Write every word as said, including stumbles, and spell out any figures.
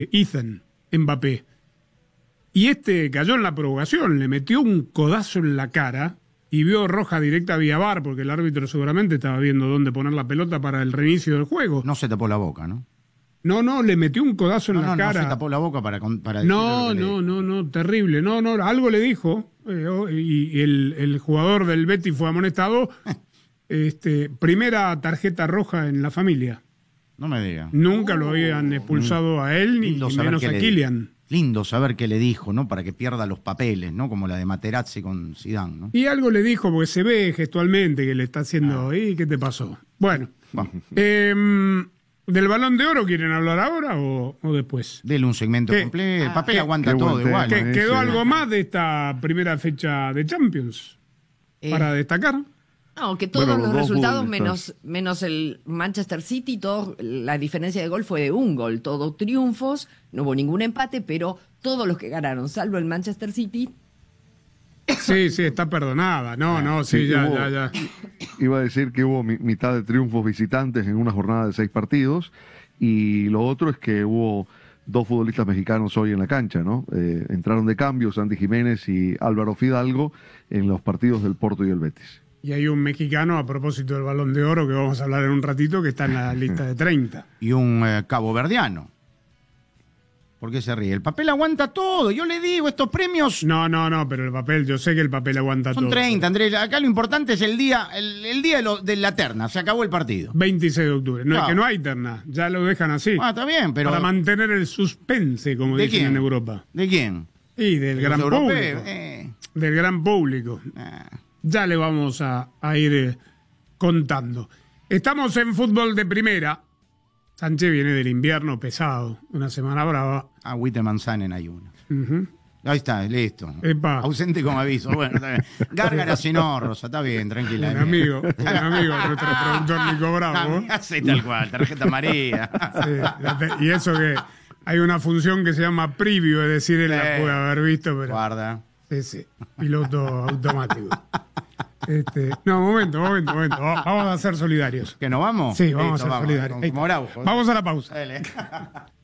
Ethan, Mbappé. Y este cayó en la provocación, le metió un codazo en la cara y vio roja directa vía V A R, porque el árbitro seguramente estaba viendo dónde poner la pelota para el reinicio del juego. No se tapó la boca, ¿no? No, no, le metió un codazo en no, la no, cara. No se tapó la boca para, para No, no, no, no, terrible. No, no, algo le dijo. Eh, y el, el jugador del Betis fue amonestado. este, primera tarjeta roja en la familia. No me diga. Nunca oh, lo habían expulsado a él, ni, ni menos a Kylian. Lindo saber qué le dijo, ¿no? Para que pierda los papeles, ¿no? Como la de Materazzi con Zidane, ¿no? Y algo le dijo, porque se ve gestualmente que le está haciendo, ah. ¿y qué te pasó? Bueno, eh, ¿del Balón de Oro quieren hablar ahora o, o después? Dele un segmento ¿Qué? completo, el papel ¿Qué? aguanta todo igual. ¿Qué, ¿Quedó algo más de esta primera fecha de Champions eh. para destacar? No, que todos bueno, los, los resultados menos, menos el Manchester City, todo, la diferencia de gol fue de un gol, todo triunfos, no hubo ningún empate, pero todos los que ganaron, salvo el Manchester City. Sí, sí, está perdonada, no, no, sí, sí ya, hubo, ya, ya. Iba a decir que hubo mi, mitad de triunfos visitantes en una jornada de seis partidos, y lo otro es que hubo dos futbolistas mexicanos hoy en la cancha, ¿no? Eh, entraron de cambio Santi Jiménez y Álvaro Fidalgo en los partidos del Porto y el Betis. Y hay un mexicano, a propósito del Balón de Oro, que vamos a hablar en un ratito, que está en la lista de treinta. Y un eh, caboverdiano. ¿Por qué se ríe? El papel aguanta todo. Yo le digo, estos premios... No, no, no, pero el papel, yo sé que el papel aguanta Son todo. Son treinta, Andrés. Acá lo importante es el día el, el día de, lo, de la terna. Se acabó el partido. veintiséis de octubre. No, no. Es que no hay terna. Ya lo dejan así. Ah, está bien, pero... Para mantener el suspense, como dicen quién? en Europa. ¿De quién? Y del ¿De gran europeos? público. Eh. Del gran público. Ah. Ya le vamos a, a ir eh, contando. Estamos en fútbol de primera. Sánchez viene del invierno pesado, una semana brava. Agüita manzana en ayunas. Uh-huh. Ahí está, listo. Epa. Ausente con aviso. Bueno, está bien. Gárgara sin no, Rosa, está bien, tranquila. Un amigo, un amigo, nuestro productor Nico Bravo. Así tal cual, tarjeta amarilla. Sí, y eso que hay una función que se llama preview, es decir, él sí. La puede haber visto, pero... Guarda. Sí, sí, piloto automático. Este, no, momento, momento, momento. Vamos a ser solidarios. ¿Que no vamos? Sí, vamos Listo, a ser vamos, solidarios. Con, con Moraujo. Vamos a la pausa. Dale.